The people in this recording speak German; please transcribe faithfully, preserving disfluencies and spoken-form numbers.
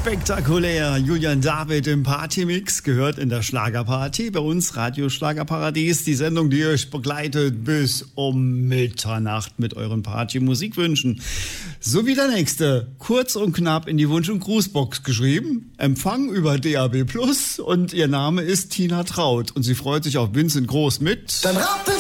Spektakulär. Julian David im Partymix gehört in der Schlagerparty. Bei uns Radio Schlagerparadies. Die Sendung, die euch begleitet bis um Mitternacht mit euren Party-Musikwünschen. So wie der nächste. Kurz und knapp in die Wunsch- und Grußbox geschrieben. Empfang über D A B Plus. Und ihr Name ist Tina Traut. Und sie freut sich auf Vincent Groß mit... Dann rappelt's